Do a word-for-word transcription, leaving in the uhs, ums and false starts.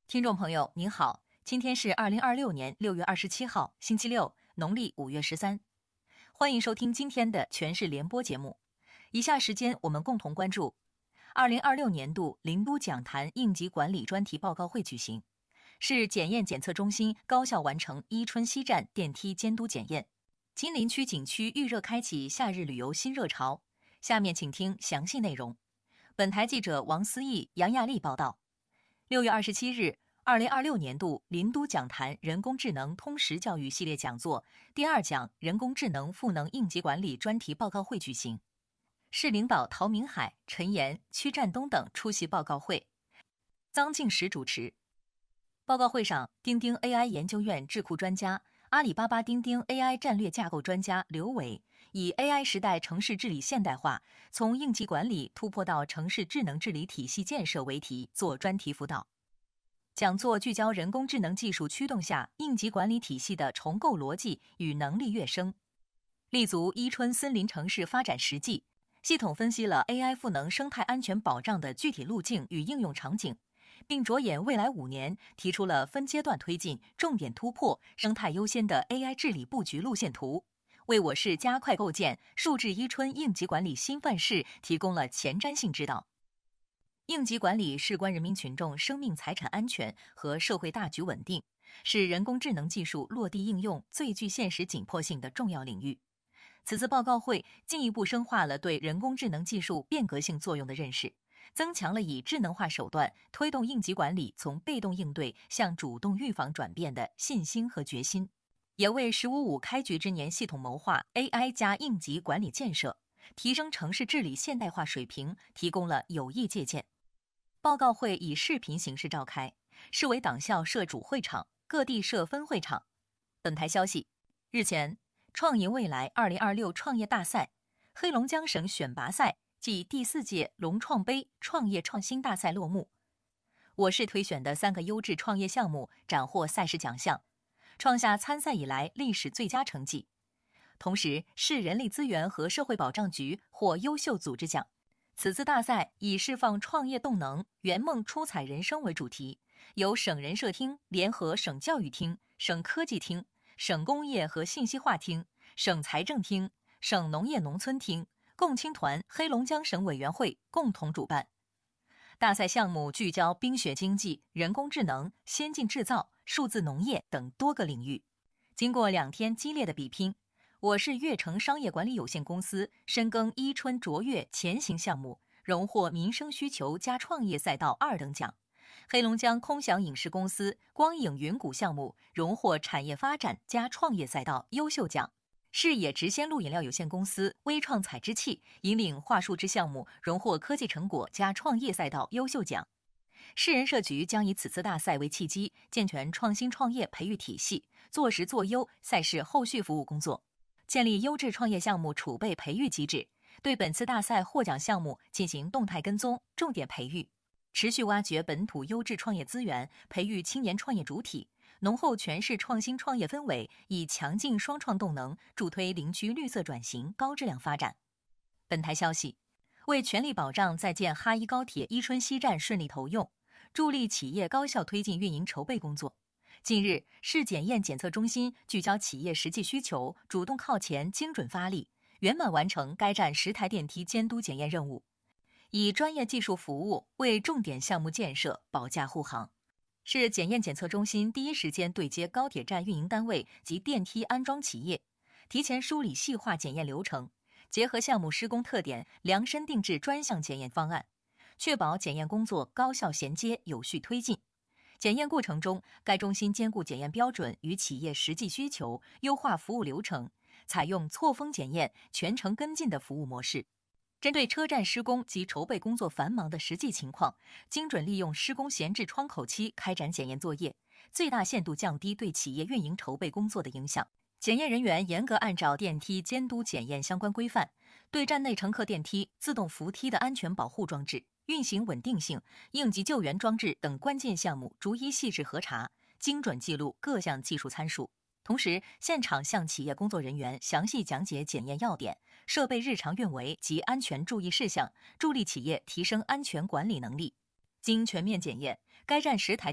听众朋友您好，今天是二零二六年六月二十七号，星期六，农历五月十三。欢迎收听今天的全市联播节目。以下时间我们共同关注二零二六年度林都讲坛应急管理专题报告会举行，市检验检测中心高效完成伊春西站电梯监督检验。金陵区景区预热开启夏日旅游新热潮。下面请听详细内容。本台记者王思义、杨亚丽报道。六月二十七日，二零二六年度林都讲坛人工智能通识教育系列讲座第二讲人工智能赋能应急管理专题报告会举行。市领导陶明海、陈岩、曲占东等出席报告会，臧敬实主持。报告会上，钉钉 A I 研究院智库专家、阿里巴巴钉钉 A I 战略架构专家刘伟以 A I 时代城市治理现代化，从应急管理突破到城市智能治理体系建设为题做专题辅导。讲座聚焦人工智能技术驱动下应急管理体系的重构逻辑与能力跃升，立足伊春森林城市发展实际，系统分析了 A I 赋能生态安全保障的具体路径与应用场景，并着眼未来五年，提出了分阶段推进、重点突破、生态优先的 A I 治理布局路线图，为我市加快构建数字伊春应急管理新范式提供了前瞻性指导。应急管理事关人民群众生命财产安全和社会大局稳定，是人工智能技术落地应用最具现实紧迫性的重要领域。此次报告会进一步深化了对人工智能技术变革性作用的认识，增强了以智能化手段推动应急管理从被动应对向主动预防转变的信心和决心，也为“十五五”开局之年系统谋划 A I 加应急管理建设，提升城市治理现代化水平提供了有益借鉴。报告会以视频形式召开，市委党校设主会场，各地设分会场。本台消息，日前，创赢未来二零二六创业大赛、黑龙江省选拔赛暨第四届龙创杯创业创新大赛落幕。我市推选的三个优质创业项目斩获赛事奖项，创下参赛以来历史最佳成绩。同时，市人力资源和社会保障局获优秀组织奖。此次大赛以释放创业动能、圆梦出彩人生为主题，由省人社厅联合省教育厅、省科技厅、省工业和信息化厅、省财政厅、省农业农村厅、共青团黑龙江省委员会共同主办。大赛项目聚焦冰雪经济、人工智能、先进制造、数字农业等多个领域。经过两天激烈的比拼，我市悦城商业管理有限公司深耕伊春卓越前行项目，荣获民生需求加创业赛道二等奖；黑龙江空想影视公司光影云谷项目荣获产业发展加创业赛道优秀奖；市野直鲜露饮料有限公司微创采之器引领桦树枝项目荣获科技成果加创业赛道优秀奖。市人社局将以此次大赛为契机，健全创新创业培育体系，做实做优赛事后续服务工作，建立优质创业项目储备培育机制，对本次大赛获奖项目进行动态跟踪、重点培育，持续挖掘本土优质创业资源，培育青年创业主体，浓厚全市创新创业氛围，以强劲双创动能助推林区绿色转型、高质量发展。本台消息，为全力保障在建哈一高铁伊春西站顺利投用，助力企业高效推进运营筹备工作，近日，市检验检测中心聚焦企业实际需求，主动靠前、精准发力，圆满完成该站十台电梯监督检验任务，以专业技术服务为重点项目建设保驾护航。市检验检测中心第一时间对接高铁站运营单位及电梯安装企业，提前梳理细化检验流程，结合项目施工特点，量身定制专项检验方案，确保检验工作高效衔接、有序推进。检验过程中，该中心兼顾检验标准与企业实际需求，优化服务流程，采用错峰检验、全程跟进的服务模式。针对车站施工及筹备工作繁忙的实际情况，精准利用施工闲置窗口期开展检验作业，最大限度降低对企业运营筹备工作的影响。检验人员严格按照电梯监督检验相关规范，对站内乘客电梯、自动扶梯的安全保护装置、运行稳定性、应急救援装置等关键项目逐一细致核查，精准记录各项技术参数。同时，现场向企业工作人员详细讲解检验要点、设备日常运维及安全注意事项，助力企业提升安全管理能力。经全面检验，该站十台